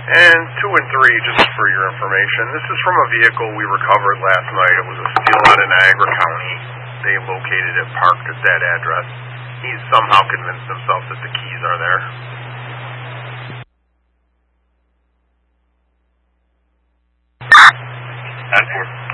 And 2 and 3, just for your information, this is from a vehicle we recovered last night. It was a steal out of Niagara County. They located it parked at that address. He's somehow convinced himself that the keys are there. That's